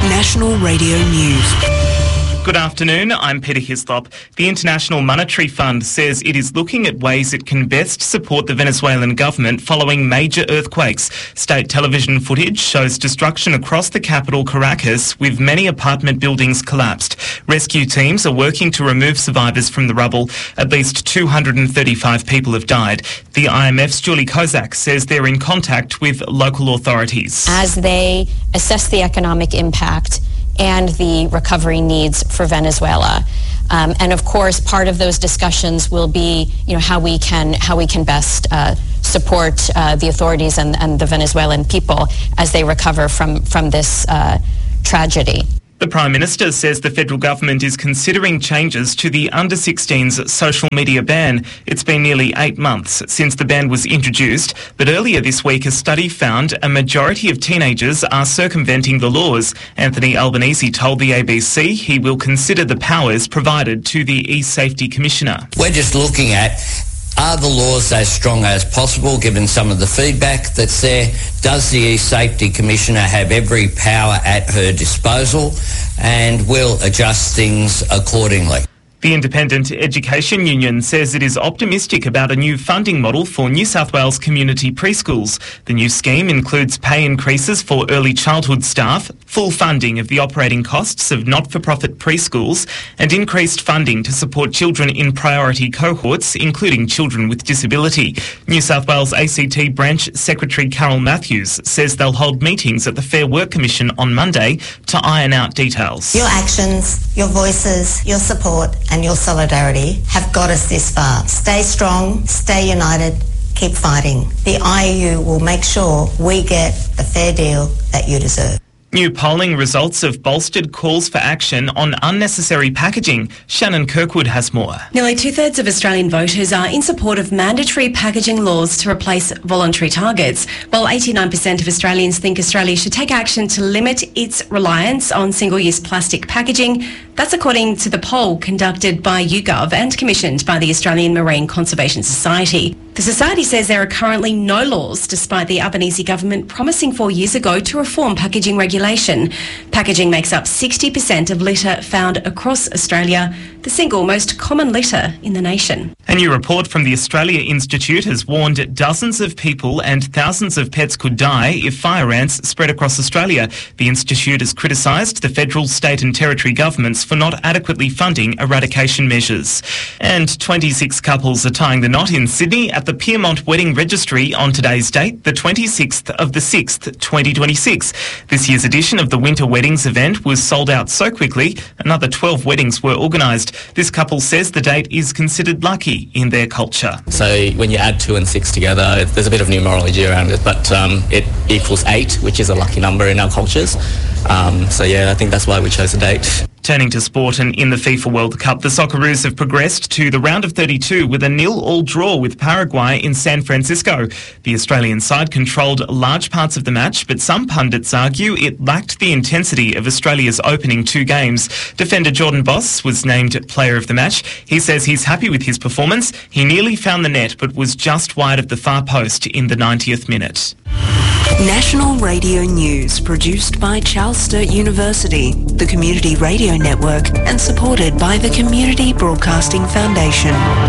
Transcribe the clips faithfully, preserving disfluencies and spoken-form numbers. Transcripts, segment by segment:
National Radio News. Good afternoon, I'm Peter Hislop. The International Monetary Fund says it is looking at ways it can best support the Venezuelan government following major earthquakes. State television footage shows destruction across the capital, Caracas, with many apartment buildings collapsed. Rescue teams are working to remove survivors from the rubble. At least two hundred thirty-five people have died. The I M F's Julie Kozak says they're in contact with local authorities. As they assess the economic impact and the recovery needs for Venezuela. Um, and of course, part of those discussions will be, you know, how we can how we can best uh, support uh, the authorities and, and the Venezuelan people as they recover from from this uh, tragedy. The Prime Minister says the federal government is considering changes to the under sixteens social media ban. It's been nearly eight months since the ban was introduced, but earlier this week a study found a majority of teenagers are circumventing the laws. Anthony Albanese told the A B C he will consider the powers provided to the e-Safety Commissioner. We're just looking at, are the laws as strong as possible, given some of the feedback that's there? Does the e-Safety Commissioner have every power at her disposal? And will adjust things accordingly. The Independent Education Union says it is optimistic about a new funding model for New South Wales community preschools. The new scheme includes pay increases for early childhood staff, full funding of the operating costs of not-for-profit preschools, and increased funding to support children in priority cohorts, including children with disability. New South Wales A C T Branch Secretary Carol Matthews says they'll hold meetings at the Fair Work Commission on Monday to iron out details. Your actions, your voices, your support and your solidarity have got us this far. Stay strong, stay united, keep fighting. The I A U will make sure we get the fair deal that you deserve. New polling results have bolstered calls for action on unnecessary packaging. Shannon Kirkwood has more. Nearly two-thirds of Australian voters are in support of mandatory packaging laws to replace voluntary targets, while eighty-nine percent of Australians think Australia should take action to limit its reliance on single-use plastic packaging. That's according to the poll conducted by YouGov and commissioned by the Australian Marine Conservation Society. The Society says there are currently no laws, despite the Albanese government promising four years ago to reform packaging regulation. Packaging makes up sixty percent of litter found across Australia, the single most common litter in the nation. A new report from the Australia Institute has warned dozens of people and thousands of pets could die if fire ants spread across Australia. The Institute has criticised the federal, state and territory governments for not adequately funding eradication measures. And twenty-six couples are tying the knot in Sydney at the Piermont Wedding Registry on today's date, the twenty-sixth of the sixth, twenty twenty-six. This year's edition of the Winter Weddings event was sold out so quickly, another twelve weddings were organised. This couple says the date is considered lucky in their culture. So when you add two and six together, there's a bit of numerology around it, but um, it equals eight, which is a lucky number in our cultures. Um, so yeah, I think that's why we chose the date. Turning to sport, and in the FIFA World Cup, the Socceroos have progressed to the round of thirty-two with a nil-all draw with Paraguay in San Francisco. The Australian side controlled large parts of the match, but some pundits argue it lacked the intensity of Australia's opening two games. Defender Jordan Boss was named player of the match. He says he's happy with his performance. He nearly found the net, but was just wide of the far post in the ninetieth minute. National Radio News, produced by Charles Sturt University, the Community Radio Network, and supported by the Community Broadcasting Foundation.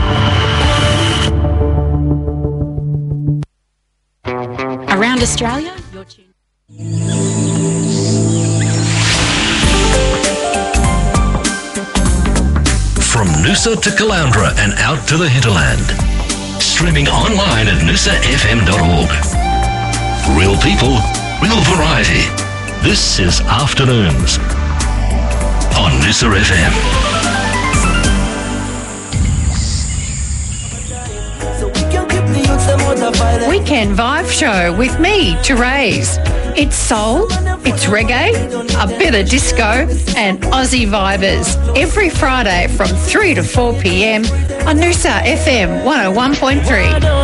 Around Australia, you're tuned. From Noosa to Caloundra and out to the hinterland. Streaming online at noosa f m dot org. Real people, real variety. This is Afternoons on Noosa F M. Weekend Vibe Show with me, Therese. It's soul, it's reggae, a bit of disco and Aussie vibers. Every Friday from three to four p m on Noosa F M one oh one point three.